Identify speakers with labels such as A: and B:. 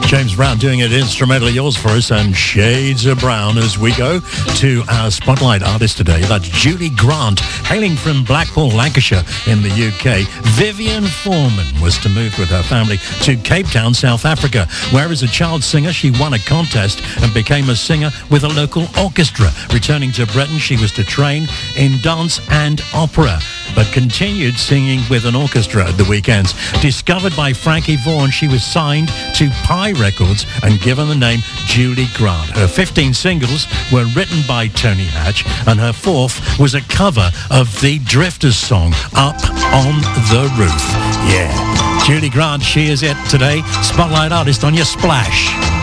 A: James Brown doing it instrumentally yours for us, and Shades of Brown as we go to our spotlight artist today. That's Julie Grant, hailing from Blackpool, Lancashire in the UK. Vivian Foreman was to move with her family to Cape Town, South Africa, where as a child singer she won a contest and became a singer with a local orchestra. Returning to Britain, she was to train in dance and opera, but continued singing with an orchestra at the weekends. Discovered by Frankie Vaughan, she was signed to Pie Records and given the name Julie Grant. Her 15 singles were written by Tony Hatch, and her fourth was a cover of the Drifters song, Up on the Roof. Yeah, Julie Grant, she is it today. Spotlight artist on your Splash.